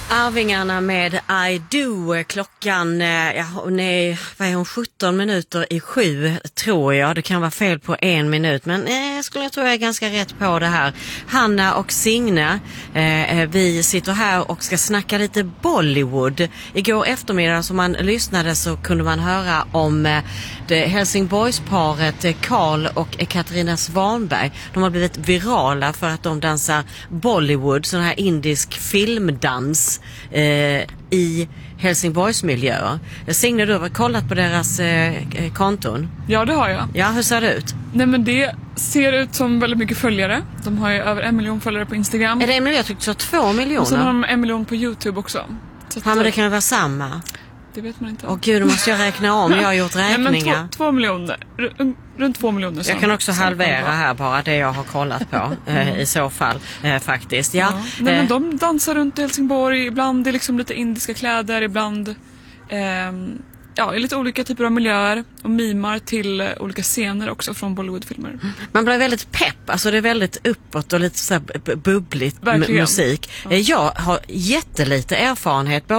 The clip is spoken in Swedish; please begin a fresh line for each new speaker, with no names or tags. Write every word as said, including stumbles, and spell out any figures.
Arvingarna med I Do. Klockan, ja, nej, vad är hon, sjutton minuter i sju tror jag. Det kan vara fel på en minut, men eh, skulle jag tro jag är ganska rätt på det här. Hanna och Signe, eh, vi sitter här och ska snacka lite Bollywood. Igår eftermiddag som man lyssnade så kunde man höra om eh, det Helsingborgsparet Carl och Katarina Svanberg. De har blivit virala för att de dansar Bollywood, sån här indisk filmdans eh, i Helsingborgsmiljöer. Signe, du har kollat på deras eh, konton.
Ja, det har jag.
Ja, hur ser det ut?
Nej, men det ser ut som väldigt mycket följare. De har ju över en miljon följare på Instagram.
Är det en miljon? Jag tyckte så två miljoner.
Och sen har de en miljon på YouTube också. Så
ja, men det kan ju vara samma.
Det vet man inte.
Åh gud, då måste jag räkna om. Jag har gjort räkningar.
Nej, men två, två miljoner. R- runt två miljoner.
Jag kan också halvera här bara det jag har kollat på eh, i så fall eh, faktiskt. Ja.
Ja. Nej, men de dansar runt i Helsingborg. Ibland är liksom lite indiska kläder. Ibland ehm, ja, i lite olika typer av miljöer. Och mimar till eh, olika scener också från Bollywoodfilmer.
Man blir väldigt pepp. Alltså det är väldigt uppåt och lite så här bubbligt m- musik.
Ja.
Jag har jättelite erfarenhet